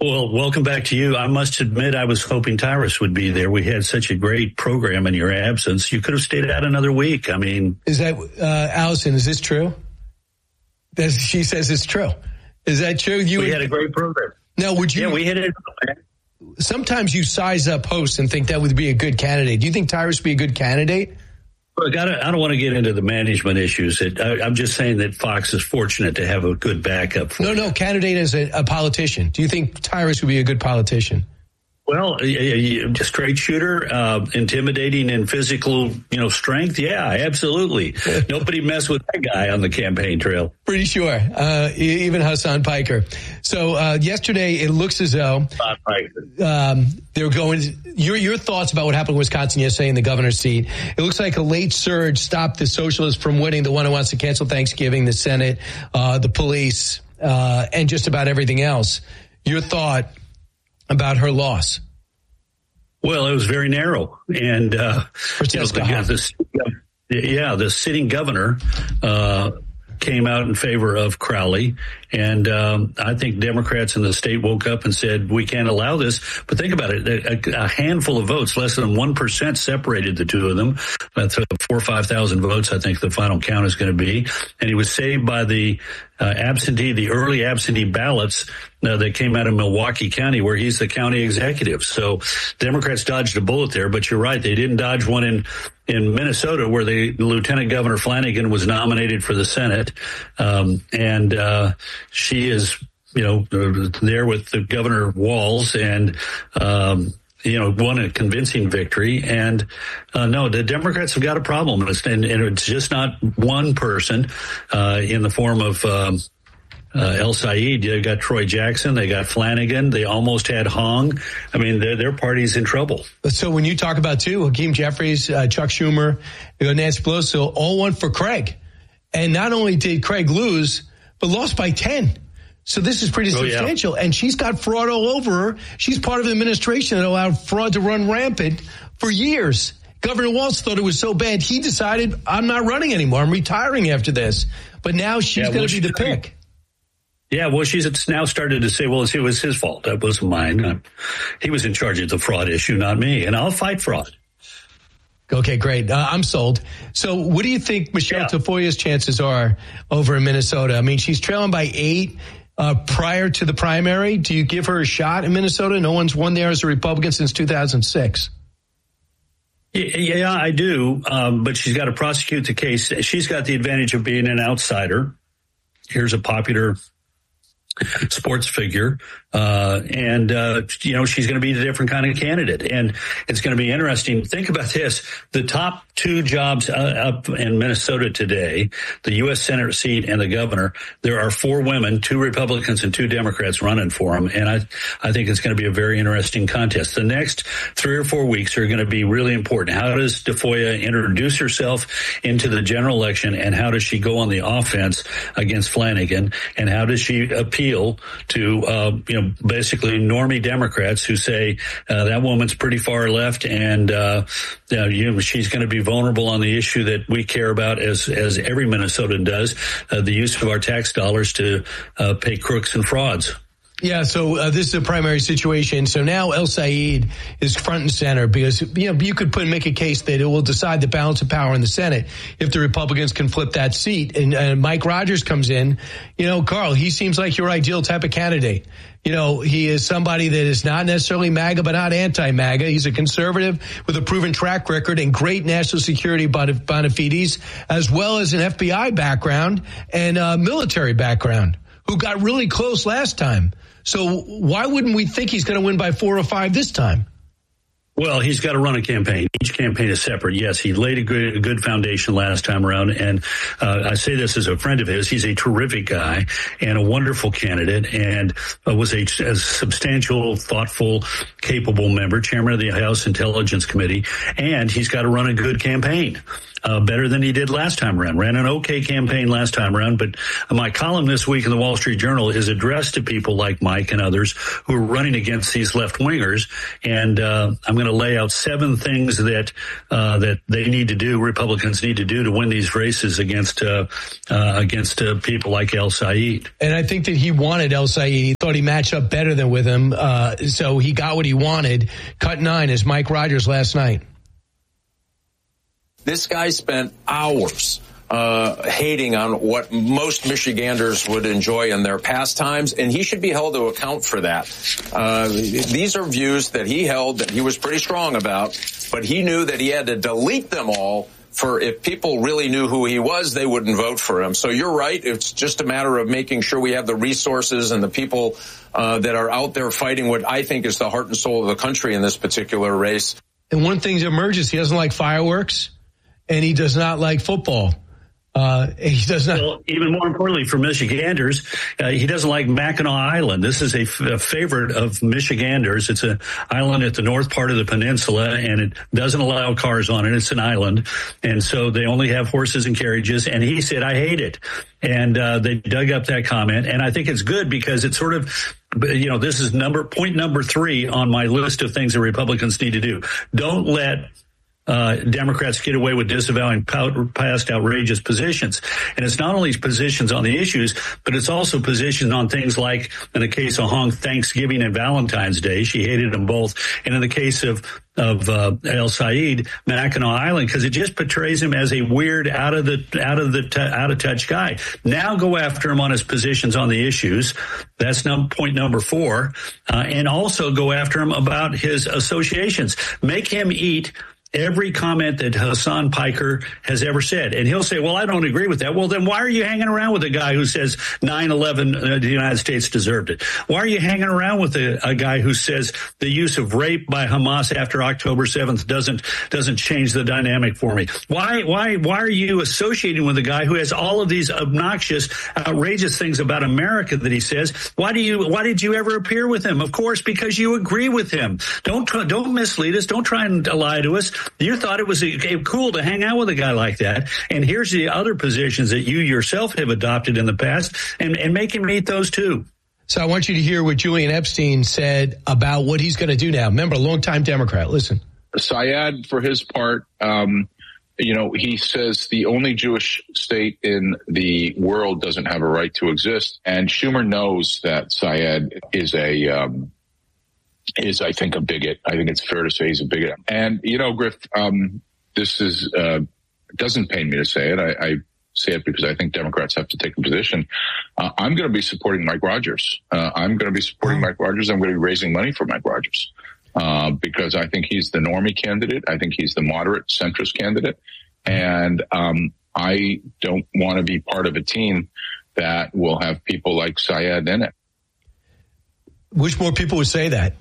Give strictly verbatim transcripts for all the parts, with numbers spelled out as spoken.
Well, welcome back to you. I must admit, I was hoping Tyrus would be there. We had such a great program in your absence. You could have stayed out another week. I mean, is that uh, Allison? Is this true? That she says it's true. Is that true? You we had a great program. Now, would you? Yeah, we hit it. Sometimes you size up hosts and think that would be a good candidate. Do you think Tyrus would be a good candidate? Look, I don't, I don't want to get into the management issues. It, I, I'm just saying that Fox is fortunate to have a good backup. For no, you. no, candidate as a, a politician. Do you think Tyrus would be a good politician? Well, a straight shooter, uh, intimidating and physical, you know, strength. Yeah, absolutely. Nobody messed with that guy on the campaign trail. Pretty sure. Uh, even Hassan Piker. So, uh, yesterday it looks as though, um, they're going, your, your thoughts about what happened in Wisconsin yesterday in the governor's seat. It looks like a late surge stopped the socialists from winning, the one who wants to cancel Thanksgiving, the Senate, uh, the police, uh, and just about everything else. Your thought about her loss? Well, it was very narrow, and uh, you know, the, the, yeah, the sitting governor uh, came out in favor of Crowley, and um, I think Democrats in the state woke up and said, we can't allow this. But think about it, a, a handful of votes, less than one percent separated the two of them. That's four or five thousand votes, I think the final count is going to be. And he was saved by the uh, absentee, the early absentee ballots uh, that came out of Milwaukee County, where he's the county executive. So Democrats dodged a bullet there, but you're right, they didn't dodge one in in Minnesota, where the Lieutenant Governor Flanagan was nominated for the Senate. Um, and, uh, she is, you know, there with the Governor Walz and, um, you know, won a convincing victory. And, uh, no, the Democrats have got a problem. And it's, and, and it's just not one person, uh, in the form of, um, Uh, El Said. They got Troy Jackson. They got Flanagan. They almost had Hong. I mean, their, their party's in trouble. So when you talk about, too, Hakeem Jeffries, uh, Chuck Schumer, Nancy Pelosi, all won for Craig. And not only did Craig lose, but lost by ten. So this is pretty oh, substantial. Yeah. And she's got fraud all over her. She's part of an administration that allowed fraud to run rampant for years. Governor Walz thought it was so bad, he decided, I'm not running anymore. I'm retiring after this. But now she's yeah, going to be the pick. Yeah, well, she's now started to say, well, it was his fault. That wasn't mine. Uh, he was in charge of the fraud issue, not me. And I'll fight fraud. Okay, great. Uh, I'm sold. So what do you think Michelle yeah. Tafoya's chances are over in Minnesota? I mean, she's trailing by eight uh, prior to the primary. Do you give her a shot in Minnesota? No one's won there as a Republican since two thousand six. Yeah, I do. Um, but she's got to prosecute the case. She's got the advantage of being an outsider. Here's a popular sports figure, uh, and, uh, you know, she's going to be a different kind of candidate. And it's going to be interesting. Think about this. The top two jobs uh, up in Minnesota today, the U S Senate seat and the governor, there are four women, two Republicans and two Democrats running for them. And I, I think it's going to be a very interesting contest. The next three or four weeks are going to be really important. How does Tafoya introduce herself into the general election, and how does she go on the offense against Flanagan, and how does she appeal to, uh, you know, basically normie Democrats who say, uh, that woman's pretty far left, and, uh, you know, you, she's going to be vulnerable on the issue that we care about as, as every Minnesotan does, uh, the use of our tax dollars to, uh, pay crooks and frauds. Yeah, so uh, this is a primary situation. So now El Said is front and center because, you know, you could put make a case that it will decide the balance of power in the Senate if the Republicans can flip that seat. And uh, Mike Rogers comes in. You know, Carl, he seems like your ideal type of candidate. You know, he is somebody that is not necessarily MAGA, but not anti-MAGA. He's a conservative with a proven track record and great national security bona fides, as well as an F B I background and a military background, who got really close last time. So why wouldn't we think he's going to win by four or five this time? Well, he's got to run a campaign. Each campaign is separate. Yes, he laid a good, a good foundation last time around. And uh, I say this as a friend of his. He's a terrific guy and a wonderful candidate, and uh, was a, a substantial, thoughtful, capable member, chairman of the House Intelligence Committee. And he's got to run a good campaign. uh, better than he did last time around. Ran an okay campaign last time around, but my column this week in the Wall Street Journal is addressed to people like Mike and others who are running against these left-wingers, and uh, I'm going to lay out seven things that uh, that they need to do, Republicans need to do to win these races against uh, uh, against uh, people like El Sayed. And I think that he wanted El Sayed. He thought he matched up better than with him, uh, so he got what he wanted. Cut nine is Mike Rogers last night. This guy spent hours uh hating on what most Michiganders would enjoy in their pastimes, and he should be held to account for that. Uh these are views that he held that he was pretty strong about, but he knew that he had to delete them all for if people really knew who he was, they wouldn't vote for him. So you're right. It's just a matter of making sure we have the resources and the people uh that are out there fighting what I think is the heart and soul of the country in this particular race. And one thing that emerges, he doesn't like fireworks, and he does not like football. Uh, he does not. Well, even more importantly for Michiganders, uh, he doesn't like Mackinac Island. This is a, f- a favorite of Michiganders. It's an island at the north part of the peninsula, and it doesn't allow cars on it. It's an island. And so they only have horses and carriages. And he said, I hate it. And uh, they dug up that comment. And I think it's good because it's sort of, you know, this is number point number three on my list of things that Republicans need to do. Don't let Uh, Democrats get away with disavowing past outrageous positions. And it's not only positions on the issues, but it's also positions on things like, in the case of Hong, Thanksgiving and Valentine's Day. She hated them both. And in the case of of uh, El Sayed, Mackinac Island, because it just portrays him as a weird, out of the out of the t- out of touch guy. Now go after him on his positions on the issues. That's num- point number four, uh, and also go after him about his associations. Make him eat every comment that Hassan Piker has ever said. And he'll say, well, I don't agree with that. Well, then why are you hanging around with a guy who says nine eleven, uh, the United States deserved it? Why are you hanging around with a, a guy who says the use of rape by Hamas after October seventh doesn't doesn't change the dynamic for me? Why why why are you associating with a guy who has all of these obnoxious, outrageous things about America that he says? Why do you why did you ever appear with him? Of course, because you agree with him. Don't don't mislead us. Don't try and lie to us. You thought it was cool to hang out with a guy like that. And here's the other positions that you yourself have adopted in the past, and, and make him meet those too. So I want you to hear what Julian Epstein said about what he's going to do now. Remember, a longtime Democrat. Listen. Syed, for his part, um, you know, he says the only Jewish state in the world doesn't have a right to exist. And Schumer knows that Syed is a um is, I think, a bigot. I think it's fair to say he's a bigot. And, you know, Griff, um, this is, uh, it doesn't pain me to say it. I, I say it because I think Democrats have to take a position. Uh, I'm going to be supporting Mike Rogers. Uh, I'm going to be supporting Mike Rogers. I'm going to be raising money for Mike Rogers, uh, because I think he's the normie candidate. I think he's the moderate centrist candidate. And, um, I don't want to be part of a team that will have people like Syed in it. Wish more people would say that.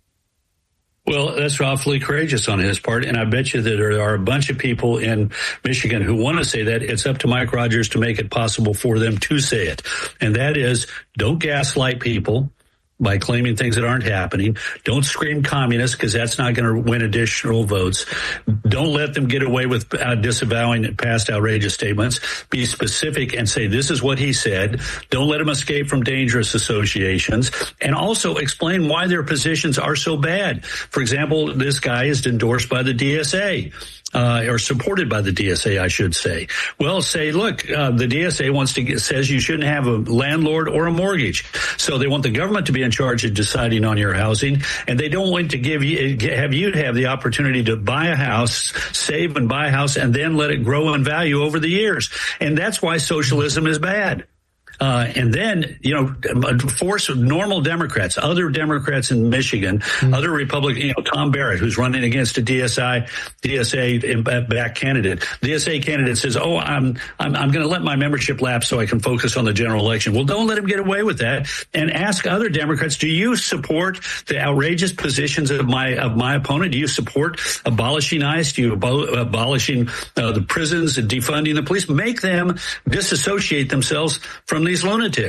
Well, that's awfully courageous on his part, and I bet you that there are a bunch of people in Michigan who want to say that. It's up to Mike Rogers to make it possible for them to say it, and that is, don't gaslight people by claiming things that aren't happening. Don't scream communist, because that's not going to win additional votes. Don't let them get away with uh, disavowing past outrageous statements. Be specific and say, this is what he said. Don't let them escape from dangerous associations. And also explain why their positions are so bad. For example, this guy is endorsed by the D S A. Uh, or supported by the D S A, I should say. Well, say, look, uh, the D S A wants to get, says you shouldn't have a landlord or a mortgage. So they want the government to be in charge of deciding on your housing, and they don't want to give you, have you have the opportunity to buy a house, save and buy a house, and then let it grow in value over the years. And that's why socialism is bad. Uh, and then, you know, force normal Democrats, other Democrats in Michigan, mm-hmm. other Republicans, you know, Tom Barrett, who's running against a D S I, D S A back candidate. D S A candidate says, oh, I'm, I'm, I'm going to let my membership lapse so I can focus on the general election. Well, don't let him get away with that, and ask other Democrats, do you support the outrageous positions of my, of my opponent? Do you support abolishing ICE? Do you abo- abolishing uh, the prisons and defunding the police? Make them disassociate themselves from these lunatics.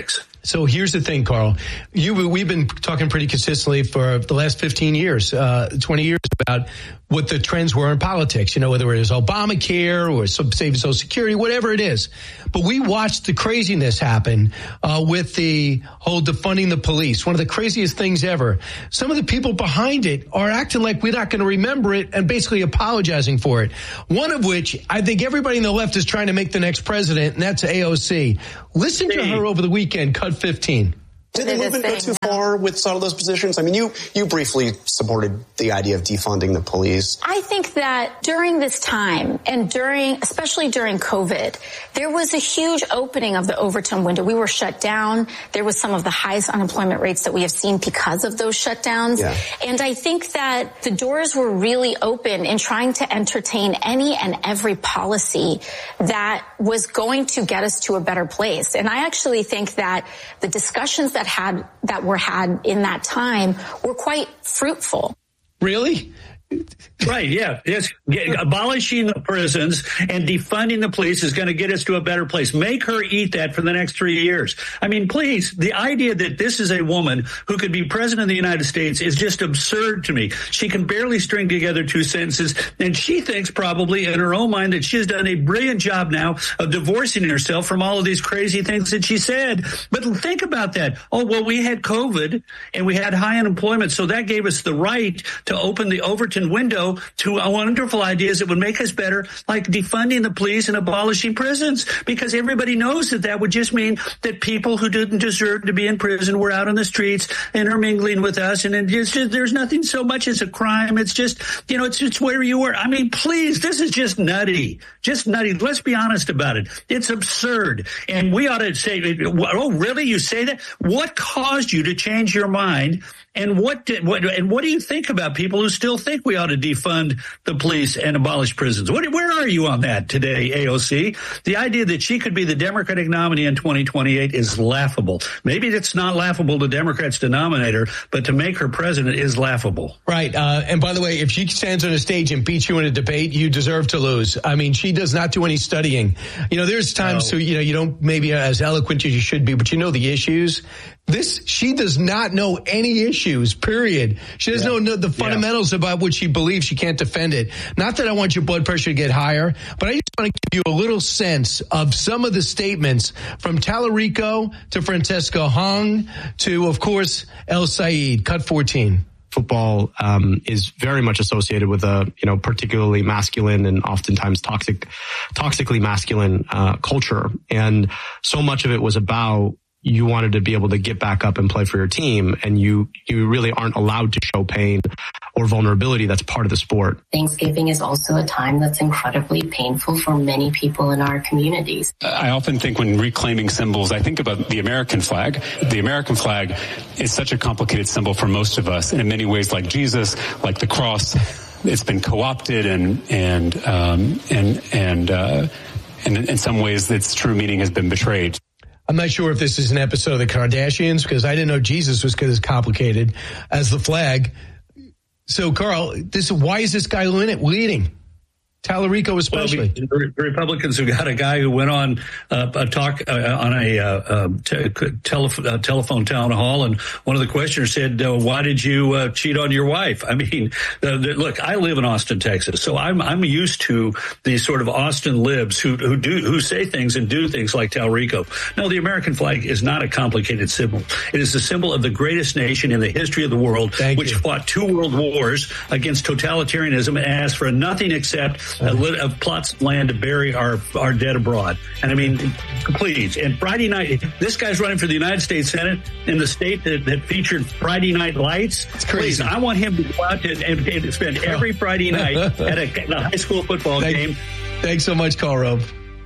So here's the thing, Carl. You, we've been talking pretty consistently for the last fifteen years, uh, twenty years about what the trends were in politics, you know, whether it was Obamacare or some saving Social Security, whatever it is. But we watched the craziness happen uh, with the whole defunding the police, one of the craziest things ever. Some of the people behind it are acting like we're not going to remember it and basically apologizing for it. One of which I think everybody in the left is trying to make the next president, and that's A O C. Listen to her over the weekend, cut fifteen. Did the movement go too far with some of those positions? I mean, you you briefly supported the idea of defunding the police. I think that during this time and during, especially during COVID, there was a huge opening of the Overton window. We were shut down. There was some of the highest unemployment rates that we have seen because of those shutdowns. Yeah. And I think that the doors were really open in trying to entertain any and every policy that was going to get us to a better place. And I actually think that the discussions that had that were had in that time were quite fruitful. Really? Right, yeah. It's abolishing the prisons and defunding the police is going to get us to a better place. Make her eat that for the next three years. I mean, please, the idea that this is a woman who could be president of the United States is just absurd to me. She can barely string together two sentences, and she thinks probably in her own mind that she's done a brilliant job now of divorcing herself from all of these crazy things that she said. But think about that. Oh, well, we had COVID and we had high unemployment, so that gave us the right to open the Overton window to wonderful ideas that would make us better, like defunding the police and abolishing prisons, because everybody knows that that would just mean that people who didn't deserve to be in prison were out on the streets intermingling with us, and it just, there's nothing so much as a crime. It's just, you know, it's just where you were. I mean, please, this is just nutty, just nutty. Let's be honest about it. It's absurd, and we ought to say, oh, really? You say that? What caused you to change your mind? And what did, what and what do you think about people who still think we ought to defund the police and abolish prisons? What, where are you on that today, A O C? The idea that she could be the Democratic nominee in twenty twenty-eight is laughable. Maybe it's not laughable to Democrats to nominate her, but to make her president is laughable. Right. Uh, and by the way, if she stands on a stage and beats you in a debate, you deserve to lose. I mean, she does not do any studying. You know, there's times, no. so, you know, you don't maybe as eloquent as you should be, but you know the issues. This, she does not know any issues, period. She doesn't yeah. know the fundamentals yeah. about what she believes. She can't defend it. Not that I want your blood pressure to get higher, but I just want to give you a little sense of some of the statements from Tallarico to Francesca Hung to, of course, El Sayed. Cut fourteen. Football um, is very much associated with a, you know, particularly masculine and oftentimes toxic, toxically masculine uh, culture. And so much of it was about you wanted to be able to get back up and play for your team, and you you really aren't allowed to show pain or vulnerability. That's part of the sport. Thanksgiving is also a time that's incredibly painful for many people in our communities. I often think when reclaiming symbols, I think about the American flag. The American flag is such a complicated symbol for most of us, and in many ways, like Jesus, like the cross, it's been co-opted and and um, and and uh, and in some ways, its true meaning has been betrayed. I'm not sure if this is an episode of the Kardashians, because I didn't know Jesus was as complicated as the flag. So, Carl, this why is this guy leading? Tallarico especially. Well, the Republicans have got a guy who went on uh, a talk uh, on a uh, te- tele- uh, telephone town hall, and one of the questioners said, uh, "Why did you uh, cheat on your wife?" I mean, the, the, look, I live in Austin, Texas, so I'm I'm used to these sort of Austin libs who who do who say things and do things like Tallarico. No, the American flag is not a complicated symbol. It is the symbol of the greatest nation in the history of the world, Thank which you. fought two world wars against totalitarianism and asked for nothing except a lit of plots of land to bury our, our dead abroad. And I mean, please. And Friday night, this guy's running for the United States Senate in the state that, that featured Friday night lights. Please, I want him to go out and, and, and spend every Friday night at a, a high school football Thank, game. Thanks so much, Carl Rove.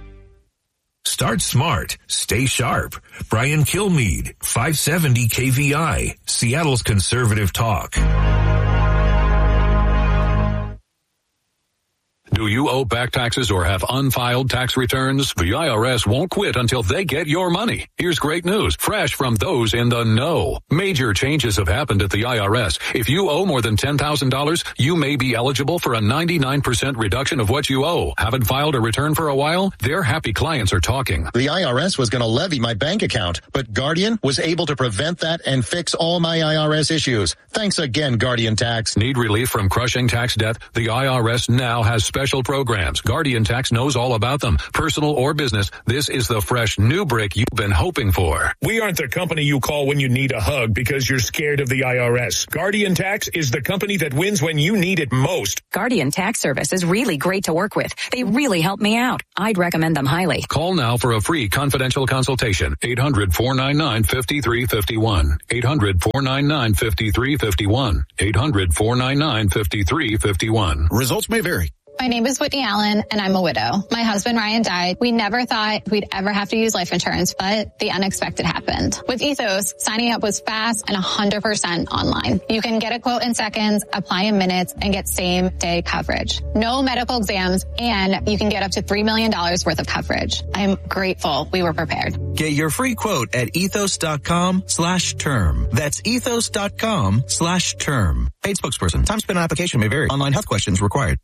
Start smart. Stay sharp. Brian Kilmeade, five seventy K V I, Seattle's conservative talk. Do you owe back taxes or have unfiled tax returns? The I R S won't quit until they get your money. Here's great news, fresh from those in the know. Major changes have happened at the I R S. If you owe more than ten thousand dollars, you may be eligible for a ninety-nine percent reduction of what you owe. Haven't filed a return for a while? Their happy clients are talking. The I R S was going to levy my bank account, but Guardian was able to prevent that and fix all my I R S issues. Thanks again, Guardian Tax. Need relief from crushing tax debt? The I R S now has special programs. Guardian Tax knows all about them. Personal or business, this is the fresh new brick you've been hoping for. We aren't the company you call when you need a hug because you're scared of the I R S. Guardian Tax is the company that wins when you need it most. Guardian Tax Service is really great to work with. They really help me out. I'd recommend them highly. Call now for a free confidential consultation. eight hundred, four nine nine, five three five one. eight hundred, four nine nine, five three five one. eight hundred, four nine nine, five three five one. Results may vary. My name is Whitney Allen, and I'm a widow. My husband, Ryan, died. We never thought we'd ever have to use life insurance, but the unexpected happened. With Ethos, signing up was fast and one hundred percent online. You can get a quote in seconds, apply in minutes, and get same-day coverage. No medical exams, and you can get up to three million dollars worth of coverage. I'm grateful we were prepared. Get your free quote at ethos.com slash term. That's ethos.com slash term. Paid spokesperson. Time spent on application may vary. Online health questions required.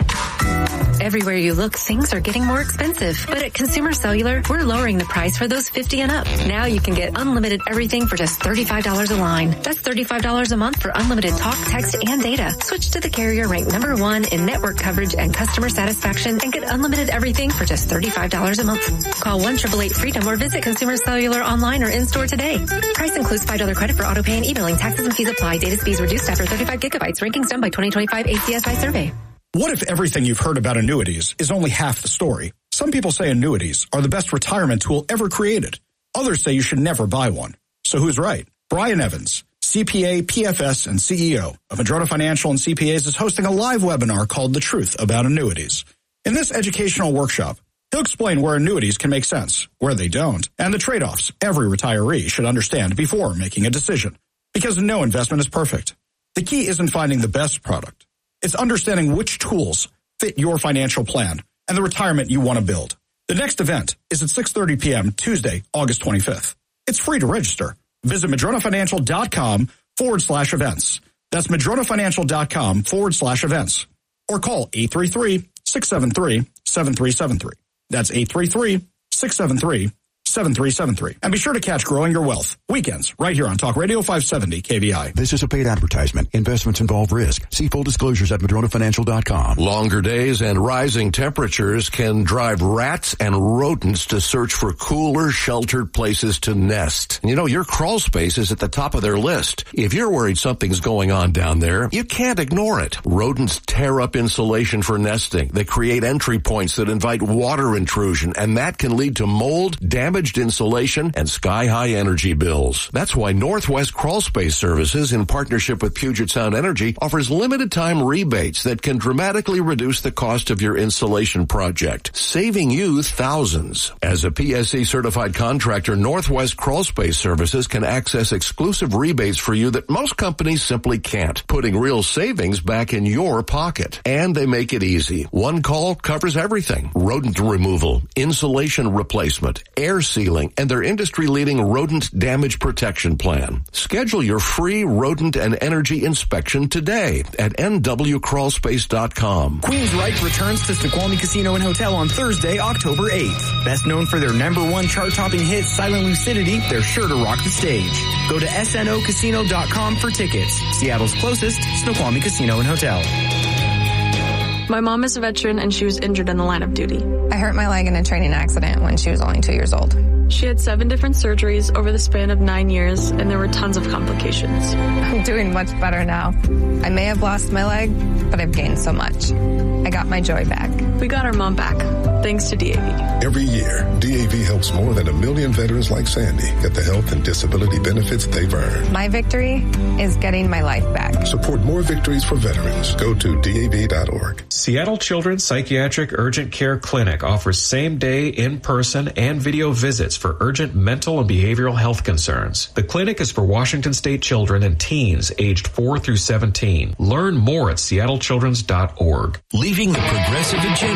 Everywhere you look, things are getting more expensive. But at Consumer Cellular, we're lowering the price for those fifty and up. Now you can get unlimited everything for just thirty-five dollars a line. That's thirty-five dollars a month for unlimited talk, text, and data. Switch to the carrier ranked number one in network coverage and customer satisfaction and get unlimited everything for just thirty-five dollars a month. Call one eight eight eight freedom or visit Consumer Cellular online or in-store today. Price includes five dollars credit for auto pay and emailing. Taxes and fees apply. Data speeds reduced after thirty-five gigabytes. Rankings done by twenty twenty-five A C S I survey. What if everything you've heard about annuities is only half the story? Some people say annuities are the best retirement tool ever created. Others say you should never buy one. So who's right? Brian Evans, C P A, P F S, and C E O of Madrona Financial and C P As, is hosting a live webinar called The Truth About Annuities. In this educational workshop, he'll explain where annuities can make sense, where they don't, and the trade-offs every retiree should understand before making a decision. Because no investment is perfect. The key isn't finding the best product. It's understanding which tools fit your financial plan and the retirement you want to build. The next event is at six thirty p.m. Tuesday, August twenty-fifth. It's free to register. Visit madronafinancial.com forward slash events. That's madronafinancial.com forward slash events. Or call eight three three, six seven three, seven three seven three. That's eight three three, six seven three, seven three seven three. And be sure to catch Growing Your Wealth weekends right here on Talk Radio five seventy K V I. This is a paid advertisement. Investments involve risk. See full disclosures at madrona financial dot com. Longer days and rising temperatures can drive rats and rodents to search for cooler, sheltered places to nest. You know, your crawl space is at the top of their list. If you're worried something's going on down there, you can't ignore it. Rodents tear up insulation for nesting. They create entry points that invite water intrusion, and that can lead to mold, damage, damaged insulation, and sky-high energy bills. That's why Northwest Crawl Space Services, in partnership with Puget Sound Energy, offers limited-time rebates that can dramatically reduce the cost of your insulation project, saving you thousands. As a P S C-certified contractor, Northwest Crawl Space Services can access exclusive rebates for you that most companies simply can't, putting real savings back in your pocket. And they make it easy. One call covers everything: rodent removal, insulation replacement, air sealing, and their industry-leading rodent damage protection plan. Schedule your free rodent and energy inspection today at N W crawl space dot com. Queensryche returns to Snoqualmie Casino and Hotel on Thursday, October eighth. Best known for their number one chart-topping hit, Silent Lucidity, they're sure to rock the stage. Go to S N O casino dot com for tickets. Seattle's closest Snoqualmie Casino and Hotel. My mom is a veteran and she was injured in the line of duty. I hurt my leg in a training accident when she was only two years old. She had seven different surgeries over the span of nine years, and there were tons of complications. I'm doing much better now. I may have lost my leg, but I've gained so much. I got my joy back. We got our mom back. thanks to D A V. Every year, D A V helps more than a million veterans like Sandy get the health and disability benefits they've earned. My victory is getting my life back. Support more victories for veterans. Go to D A V dot org. Seattle Children's Psychiatric Urgent Care Clinic offers same-day, in-person, and video visits for urgent mental and behavioral health concerns. The clinic is for Washington State children and teens aged four through seventeen. Learn more at seattle children's dot org. Leaving the progressive agenda